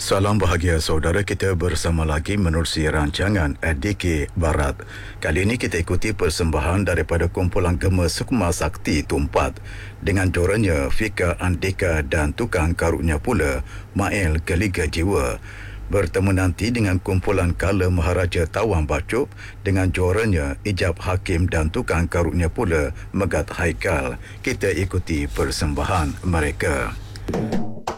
Salam bahagia saudara, kita bersama lagi menerusi rancangan ADK Barat. Kali ini kita ikuti persembahan daripada kumpulan Gema Sukma Sakti Tumpat dengan jorannya Fika Andika dan tukang karutnya pula Mael Keliga Jiwa. Bertemu nanti dengan kumpulan Kala Maharaja Tawang Bacuk dengan jorannya Ijab Hakim dan tukang karutnya pula Megat Haikal. Kita ikuti persembahan mereka.